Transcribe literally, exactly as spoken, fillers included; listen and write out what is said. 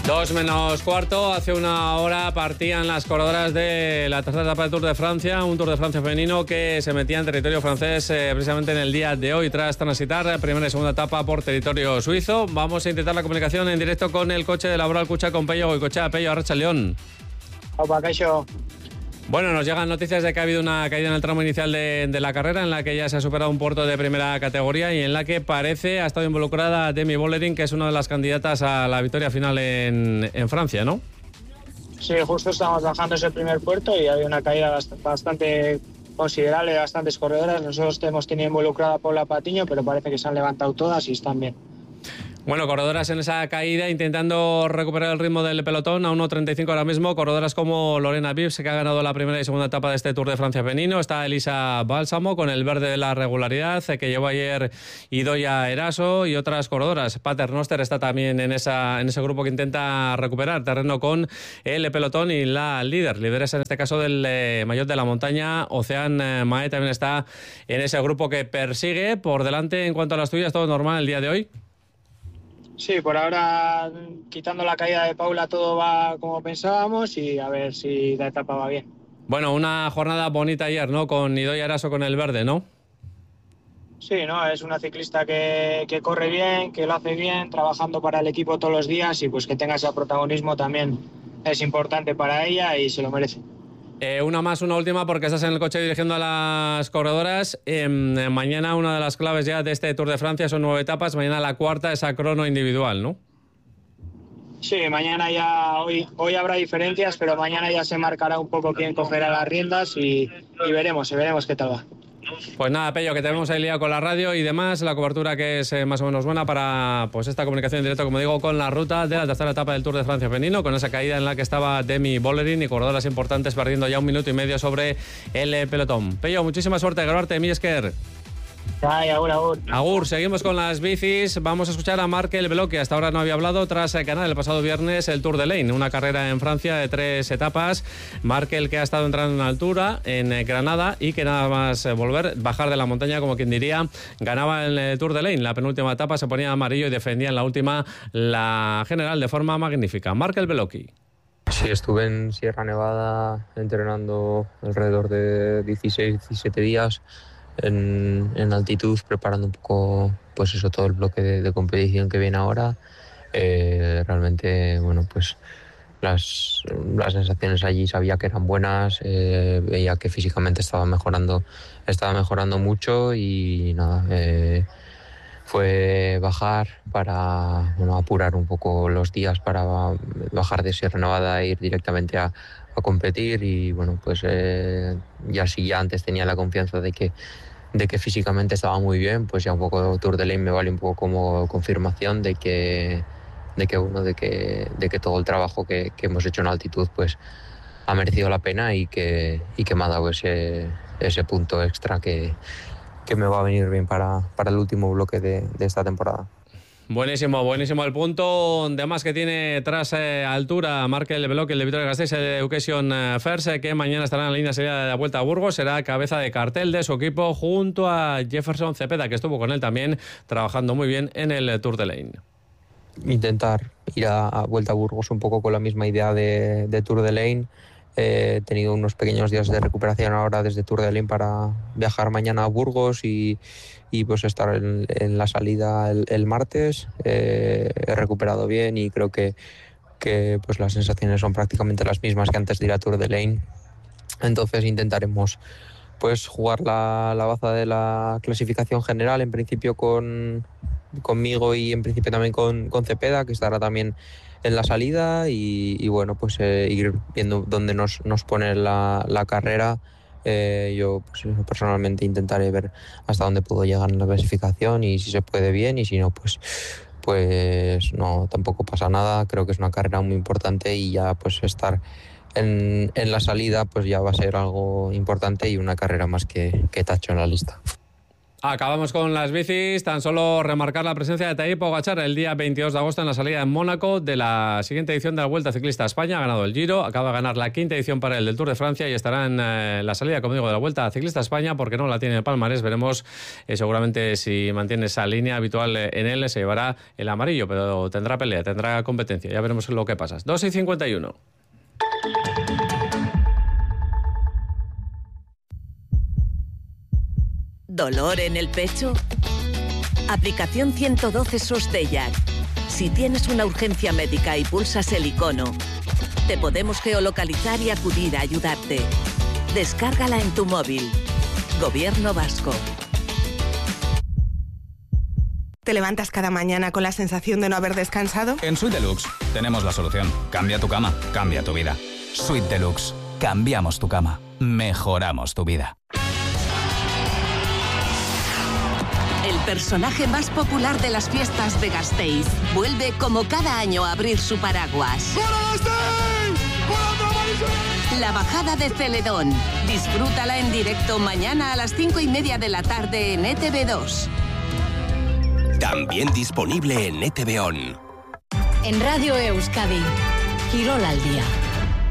Dos menos cuarto, hace una hora partían las corredoras de la tercera etapa del Tour de Francia, un Tour de Francia femenino que se metía en territorio francés eh, precisamente en el día de hoy tras transitar primera y segunda etapa por territorio suizo. Vamos a intentar la comunicación en directo con el coche de Laboral Cucha con Pello Goicoechea. Pello, Arratsalde León. Opa, Caixo. Bueno, nos llegan noticias de que ha habido una caída en el tramo inicial de, de la carrera, en la que ya se ha superado un puerto de primera categoría y en la que parece ha estado involucrada Demi Vollering, que es una de las candidatas a la victoria final en, en Francia, ¿no? Sí, justo estamos bajando ese primer puerto y había una caída bastante considerable de bastantes corredoras. Nosotros te hemos tenido involucrada por la Patiño, pero parece que se han levantado todas y están bien. Bueno, corredoras en esa caída intentando recuperar el ritmo del pelotón a uno treinta y cinco ahora mismo. Corredoras como Lorena Vives, que ha ganado la primera y segunda etapa de este Tour de Francia femenino. Está Elisa Bálsamo con el verde de la regularidad, que llevó ayer Idoia Eraso, y otras corredoras. Paternoster está también en, esa, en ese grupo que intenta recuperar terreno con el pelotón, y la líder, lideresa en este caso del eh, maillot de la montaña, Ocean Mae, también está en ese grupo que persigue. Por delante, en cuanto a las tuyas, todo normal el día de hoy. Sí, por ahora, quitando la caída de Paula, todo va como pensábamos y a ver si la etapa va bien. Bueno, una jornada bonita ayer, ¿no? Con Idoia Eraso con el verde, ¿no? Sí, no, es una ciclista que, que corre bien, que lo hace bien, trabajando para el equipo todos los días, y pues que tenga ese protagonismo también es importante para ella y se lo merece. Eh, una más, una última, porque estás en el coche dirigiendo a las corredoras. Eh, mañana una de las claves ya de este Tour de Francia son nueve etapas. Mañana la cuarta, esa crono individual, ¿no? Sí, mañana ya, hoy, hoy habrá diferencias, pero mañana ya se marcará un poco quién cogerá las riendas y, y veremos, y veremos qué tal va. Pues nada, Pello, que tenemos ahí liado con la radio y demás, la cobertura que es eh, más o menos buena para pues esta comunicación en directo, como digo, con la ruta de la tercera etapa del Tour de Francia femenino, con esa caída en la que estaba Demi Vollering y corredoras importantes perdiendo ya un minuto y medio sobre el eh, pelotón. Pello, muchísima suerte, grabarte, mi esker. Ay, agur, agur. Agur, seguimos con las bicis. Vamos a escuchar a Markel Belot, que hasta ahora no había hablado tras ganar el pasado viernes el Tour de Lane, una carrera en Francia de tres etapas. Markel, que ha estado entrando en altura en Granada y que nada más volver, bajar de la montaña, como quien diría, ganaba el Tour de Lane. La penúltima etapa se ponía amarillo y defendía en la última la general de forma magnífica. Markel Belot. Sí, estuve en Sierra Nevada entrenando alrededor de dieciséis, diecisiete días. En, en altitud, preparando un poco pues eso, todo el bloque de, de competición que viene ahora. Eh, realmente, bueno, pues las, las sensaciones allí sabía que eran buenas, eh, veía que físicamente estaba mejorando, estaba mejorando mucho y nada, eh, fue bajar para bueno, apurar un poco los días para bajar de Sierra Nevada e ir directamente a a competir y bueno, pues eh, ya si ya antes tenía la confianza de que, de que físicamente estaba muy bien, pues ya un poco Tour de Lane me vale un poco como confirmación de que, de que, bueno, de que, de que todo el trabajo que, que hemos hecho en altitud pues ha merecido la pena y que, y que me ha dado ese, ese punto extra que, que me va a venir bien para, para el último bloque de, de esta temporada. Buenísimo, buenísimo el punto de más que tiene tras eh, altura Markel Belot, el de Vitoria-Gasteiz, el de Education First, que mañana estará en la línea salida de la Vuelta a Burgos. Será cabeza de cartel de su equipo junto a Jefferson Cepeda, que estuvo con él también trabajando muy bien en el Tour de Lane. Intentar ir a, a Vuelta a Burgos un poco con la misma idea de, de Tour de Lane. Eh, he tenido unos pequeños días de recuperación ahora desde Tour de Lane para viajar mañana a Burgos y, y pues estar en, en la salida el, el martes. Eh, he recuperado bien y creo que, que pues las sensaciones son prácticamente las mismas que antes de ir a Tour de Lane. Entonces intentaremos pues jugar la, la baza de la clasificación general, en principio con, conmigo y en principio también con, con Cepeda, que estará también en la salida y, y bueno, pues eh, ir viendo dónde nos, nos pone la, la carrera. Eh, yo pues, personalmente intentaré ver hasta dónde puedo llegar en la clasificación y si se puede bien y si no, pues pues no, tampoco pasa nada. Creo que es una carrera muy importante y ya pues estar en, en la salida pues ya va a ser algo importante y una carrera más que, que tacho en la lista. Acabamos con las bicis, tan solo remarcar la presencia de Tadej Pogačar el día veintidós de agosto en la salida en Mónaco de la siguiente edición de la Vuelta Ciclista a España. Ha ganado el Giro, acaba de ganar la quinta edición para el del Tour de Francia y estará en eh, la salida, como digo, de la Vuelta Ciclista a España, porque no la tiene en palmarés. Veremos eh, seguramente si mantiene esa línea habitual eh, en él, se llevará el amarillo, pero tendrá pelea, tendrá competencia. Ya veremos lo que pasa. dos y cincuenta y uno. ¿Dolor en el pecho? Aplicación ciento doce S O S de Jack. Si tienes una urgencia médica y pulsas el icono, te podemos geolocalizar y acudir a ayudarte. Descárgala en tu móvil. Gobierno vasco. ¿Te levantas cada mañana con la sensación de no haber descansado? En Suite Deluxe tenemos la solución. Cambia tu cama, cambia tu vida. Suite Deluxe. Cambiamos tu cama. Mejoramos tu vida. El personaje más popular de las fiestas de Gasteiz vuelve como cada año a abrir su paraguas. La bajada de Celedón. Disfrútala en directo mañana a las cinco y media de la tarde en E T V dos. También disponible en E T V On. En Radio Euskadi, Quirol al día.